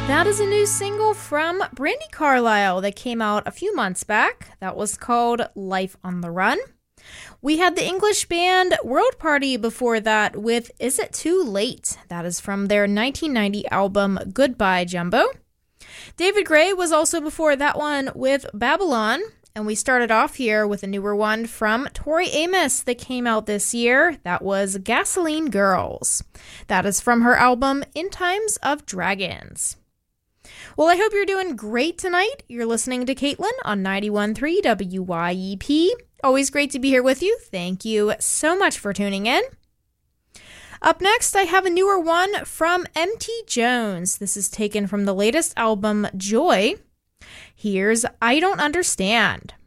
That is a new single from Brandi Carlile that came out a few months back. That was called Life on the Run. We had the English band World Party before that with Is It Too Late? That is from their 1990 album Goodbye Jumbo. David Gray was also before that one with Babylon. And we started off here with a newer one from Tori Amos that came out this year. That was Gasoline Girls. That is from her album In Times of Dragons. Well, I hope you're doing great tonight. You're listening to Caitlin on 91.3 WYEP. Always great to be here with you. Thank you so much for tuning in. Up next, I have a newer one from M.T. Jones. This is taken from the latest album, Joy. Here's I Don't Understand.